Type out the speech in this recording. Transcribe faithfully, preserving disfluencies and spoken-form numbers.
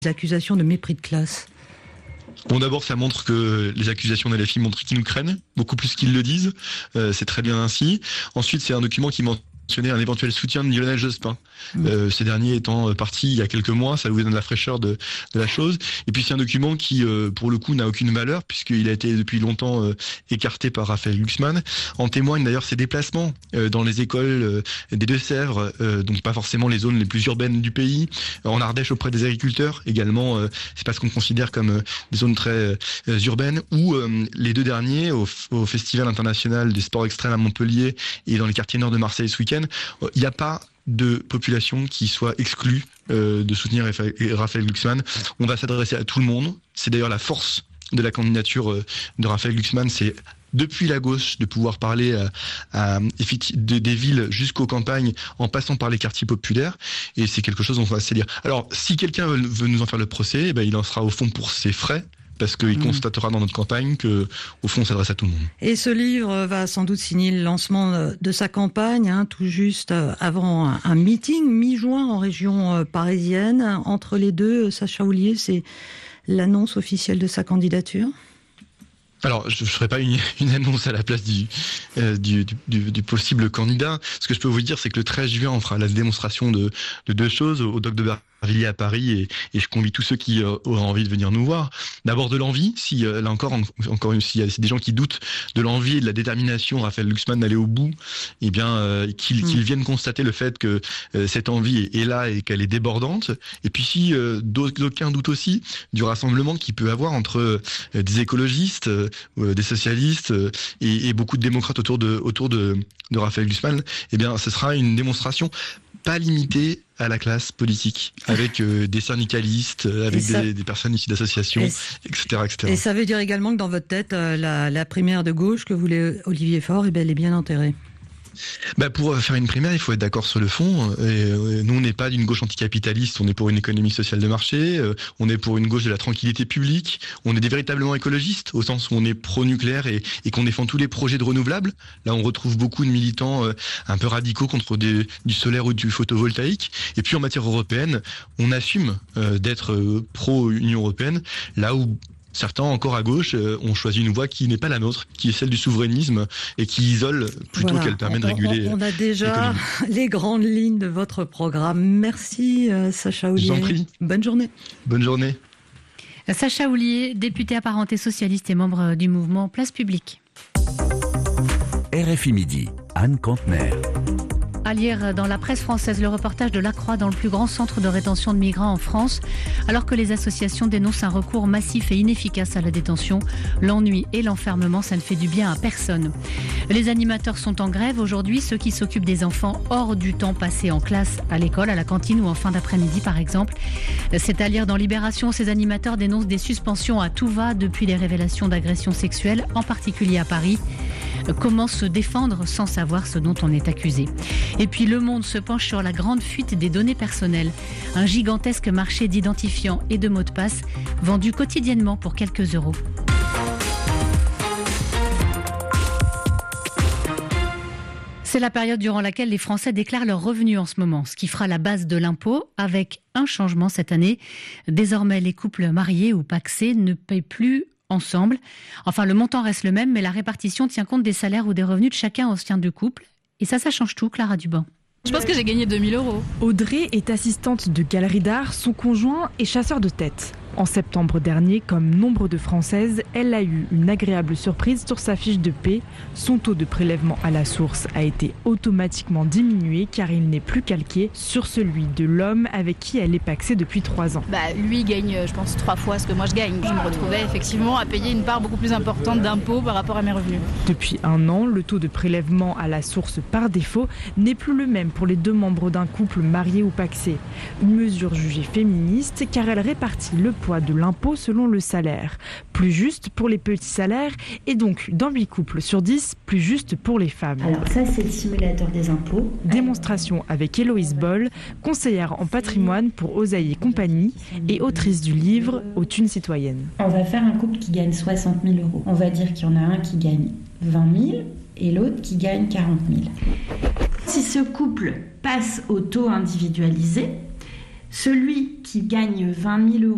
accusations de mépris de classe? Bon, d'abord, ça montre que les accusations de L F I montrent qu'ils nous craignent, beaucoup plus qu'ils le disent. Euh, c'est très bien ainsi. Ensuite, c'est un document qui mentionnait un éventuel soutien de Lionel Jospin. Mmh. Euh, ces derniers étant partis il y a quelques mois, ça vous donne la fraîcheur de, de la chose. Et puis c'est un document qui, euh, pour le coup, n'a aucune valeur puisqu'il a été depuis longtemps euh, écarté par Raphaël Glucksmann. En témoignent d'ailleurs ses déplacements euh, dans les écoles euh, des Deux-Sèvres, euh, donc pas forcément les zones les plus urbaines du pays, en Ardèche auprès des agriculteurs également. Euh, c'est pas ce qu'on considère comme euh, des zones très euh, urbaines. Ou euh, les deux derniers au, au Festival international des sports extrêmes à Montpellier et dans les quartiers nord de Marseille ce week-end. Il n'y a pas de population qui soit exclue euh, de soutenir Raphaël Glucksmann. On va s'adresser à tout le monde. C'est d'ailleurs la force de la candidature euh, de Raphaël Glucksmann, c'est depuis la gauche de pouvoir parler à, à, de, des villes jusqu'aux campagnes en passant par les quartiers populaires, et c'est quelque chose dont on va se dire. Alors, si quelqu'un veut, veut nous en faire le procès, eh ben, il en sera au fond pour ses frais, parce qu'il mmh. constatera dans notre campagne que, au fond, on s'adresse à tout le monde. Et ce livre va sans doute signer le lancement de sa campagne, hein, tout juste avant un, un meeting mi-juin en région parisienne. Entre les deux, Sacha Houlié, c'est l'annonce officielle de sa candidature? Alors, je ne ferai pas une, une annonce à la place du, euh, du, du, du possible candidat. Ce que je peux vous dire, c'est que le treize juin, on fera la démonstration de, de deux choses au Doc de Bervilliers à Paris, et, et je convie tous ceux qui euh, auront envie de venir nous voir. D'abord de l'envie, si euh, là encore, en, encore s'il y a des gens qui doutent de l'envie et de la détermination de Raphaël Glucksmann d'aller au bout, eh bien, euh, qu'ils, mmh. qu'ils viennent constater le fait que euh, cette envie est, est là et qu'elle est débordante. Et puis si euh, d'aucuns doutent aussi du rassemblement qu'il peut avoir entre euh, des écologistes, euh, des socialistes euh, et, et beaucoup de démocrates autour de autour de, de Raphaël Glucksmann, eh bien, ce sera une démonstration pas limitée à la classe politique, avec euh, des syndicalistes, avec ça, des, des personnes issues d'associations, et cetera, et cetera. Et ça veut dire également que dans votre tête, euh, la, la primaire de gauche que voulait Olivier Faure, eh bien, elle est bien enterrée. Bah pour faire une primaire, il faut être d'accord sur le fond. Et nous, on n'est pas d'une gauche anticapitaliste, on est pour une économie sociale de marché, on est pour une gauche de la tranquillité publique, on est des véritablement écologistes, au sens où on est pro-nucléaire et, et qu'on défend tous les projets de renouvelables. Là, on retrouve beaucoup de militants euh, un peu radicaux contre des, du solaire ou du photovoltaïque. Et puis en matière européenne, on assume euh, d'être euh, pro-Union européenne, là où certains, encore à gauche, euh, ont choisi une voie qui n'est pas la nôtre, qui est celle du souverainisme et qui isole plutôt voilà. qu'elle permet de réguler. On, on a déjà les grandes lignes de votre programme. Merci euh, Sacha Houlié. Je vous en prie. Bonne journée. Bonne journée. Sacha Houlié, député apparenté socialiste et membre du mouvement Place Publique. R F I Midi, Anne Contener. À lire dans la presse française le reportage de La Croix dans le plus grand centre de rétention de migrants en France. Alors que les associations dénoncent un recours massif et inefficace à la détention, l'ennui et l'enfermement, ça ne fait du bien à personne. Les animateurs sont en grève aujourd'hui, ceux qui s'occupent des enfants hors du temps passé en classe, à l'école, à la cantine ou en fin d'après-midi par exemple. C'est à lire dans Libération, ces animateurs dénoncent des suspensions à tout va depuis les révélations d'agressions sexuelles, en particulier à Paris. Comment se défendre sans savoir ce dont on est accusé? Et puis Le Monde se penche sur la grande fuite des données personnelles. Un gigantesque marché d'identifiants et de mots de passe vendus quotidiennement pour quelques euros. C'est la période durant laquelle les Français déclarent leurs revenus en ce moment, ce qui fera la base de l'impôt, avec un changement cette année. Désormais, les couples mariés ou pacsés ne paient plus ensemble. Enfin, le montant reste le même, mais la répartition tient compte des salaires ou des revenus de chacun au sein du couple. Et ça, ça change tout, Clara Duban. Je pense que j'ai gagné deux mille euros. Audrey est assistante de galerie d'art, son conjoint est chasseur de tête. En septembre dernier, comme nombre de Françaises, elle a eu une agréable surprise sur sa fiche de paie. Son taux de prélèvement à la source a été automatiquement diminué car il n'est plus calqué sur celui de l'homme avec qui elle est pacsée depuis trois ans. Bah, lui gagne, je pense, trois fois ce que moi je gagne. Je me retrouvais effectivement à payer une part beaucoup plus importante d'impôts par rapport à mes revenus. Depuis un an, le taux de prélèvement à la source par défaut n'est plus le même pour les deux membres d'un couple marié ou pacsé. Une mesure jugée féministe car elle répartit le poids de l'impôt selon le salaire. Plus juste pour les petits salaires et donc dans huit couples sur dix, plus juste pour les femmes. Alors ça, c'est le simulateur des impôts. Démonstration avec Héloïse Boll, conseillère en patrimoine pour Oseille et compagnie et autrice du livre Aux thunes citoyennes. On va faire un couple qui gagne soixante mille euros. On va dire qu'il y en a un qui gagne vingt mille et l'autre qui gagne quarante mille. Si ce couple passe au taux individualisé, celui qui gagne vingt mille euros